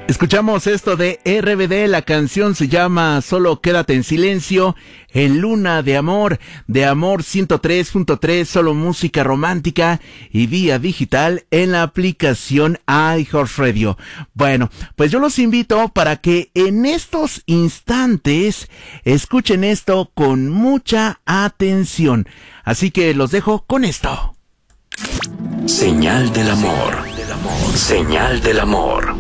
Escuchamos esto de RBD, la canción se llama Solo Quédate en Silencio, en Luna de Amor 103.3, solo música romántica y vía digital en la aplicación iHeartRadio. Bueno, pues yo los invito para que en estos instantes escuchen esto con mucha atención. Así que los dejo con esto. Señal del amor. Señal del amor.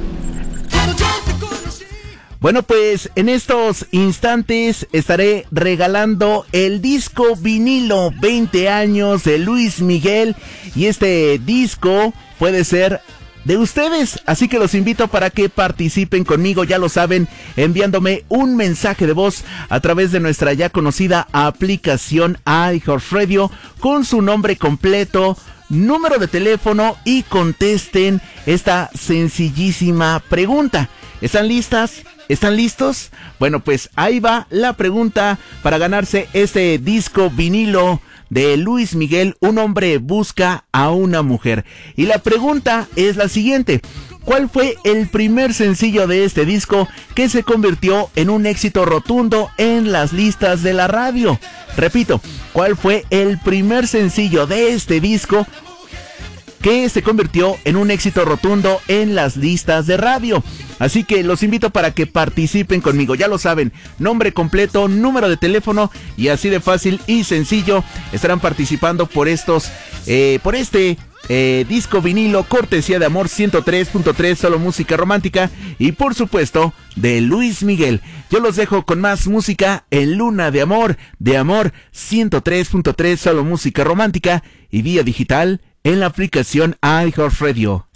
Bueno, pues en estos instantes estaré regalando el disco vinilo 20 años de Luis Miguel, y este disco puede ser de ustedes, así que los invito para que participen conmigo, ya lo saben, enviándome un mensaje de voz a través de nuestra ya conocida aplicación iHeartRadio con su nombre completo, número de teléfono y contesten esta sencillísima pregunta. ¿Están listas? ¿Están listos? Bueno, pues ahí va la pregunta para ganarse este disco vinilo de Luis Miguel, Un hombre busca a una mujer. Y la pregunta es la siguiente: ¿cuál fue el primer sencillo de este disco que se convirtió en un éxito rotundo en las listas de la radio? Repito, ¿cuál fue el primer sencillo de este disco que se convirtió en un éxito rotundo en las listas de radio? Así que los invito para que participen conmigo, ya lo saben, nombre completo, número de teléfono, y así de fácil y sencillo estarán participando por este disco vinilo cortesía de Amor 103.3, solo música romántica, y por supuesto de Luis Miguel. Yo los dejo con más música en Luna de Amor 103.3, solo música romántica y vía digital en la aplicación iHeartRadio.